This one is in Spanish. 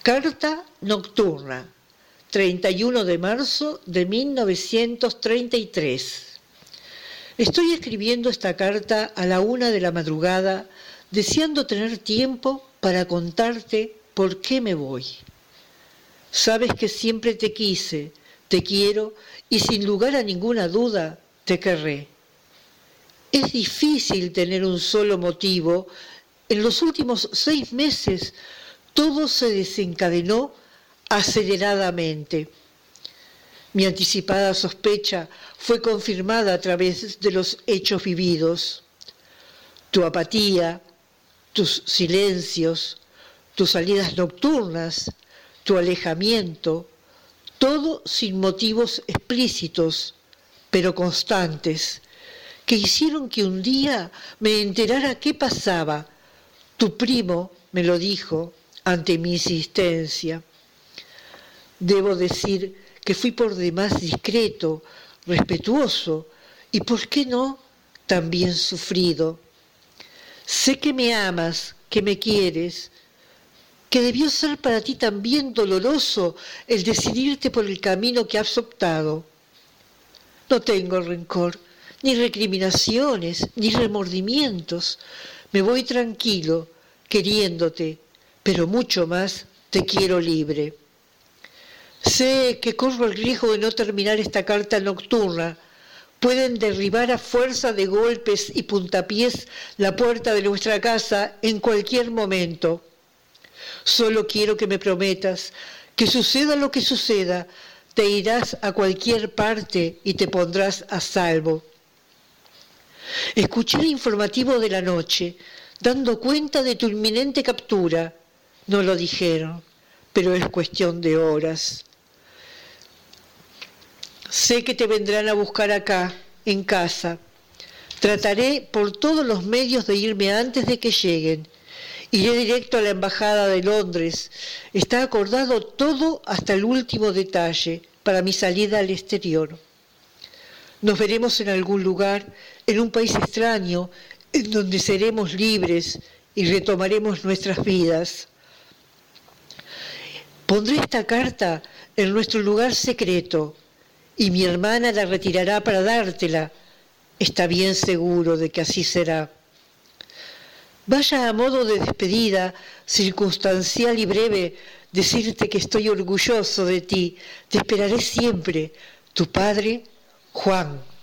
Carta nocturna, 31 de marzo de 1933. Estoy escribiendo esta carta a la 1 de la madrugada, deseando tener tiempo para contarte por qué me voy. Sabes que siempre te quise, te quiero y sin lugar a ninguna duda te querré. Es difícil tener un solo motivo. En los últimos 6 meses todo se desencadenó aceleradamente. Mi anticipada sospecha fue confirmada a través de los hechos vividos. Tu apatía, tus silencios, tus salidas nocturnas, tu alejamiento, todo sin motivos explícitos, pero constantes, que hicieron que un día me enterara qué pasaba. Tu primo me lo dijo ante mi insistencia. Debo decir que fui por demás discreto, respetuoso y, ¿por qué no?, también sufrido. Sé que me amas, que me quieres, que debió ser para ti también doloroso el decidirte por el camino que has optado. No tengo rencor, ni recriminaciones, ni remordimientos. Me voy tranquilo, queriéndote, pero mucho más te quiero libre. Sé que corro el riesgo de no terminar esta carta nocturna. Pueden derribar a fuerza de golpes y puntapiés la puerta de nuestra casa en cualquier momento. Solo quiero que me prometas que suceda lo que suceda, te irás a cualquier parte y te pondrás a salvo. Escuché el informativo de la noche, dando cuenta de tu inminente captura. No lo dijeron, pero es cuestión de horas. Sé que te vendrán a buscar acá, en casa. Trataré por todos los medios de irme antes de que lleguen. Iré directo a la Embajada de Londres. Está acordado todo hasta el último detalle para mi salida al exterior. Nos veremos en algún lugar, en un país extraño, en donde seremos libres y retomaremos nuestras vidas. Pondré esta carta en nuestro lugar secreto y mi hermana la retirará para dártela. Está bien seguro de que así será. Vaya a modo de despedida, circunstancial y breve, decirte que estoy orgulloso de ti. Te esperaré siempre. Tu padre, Juan.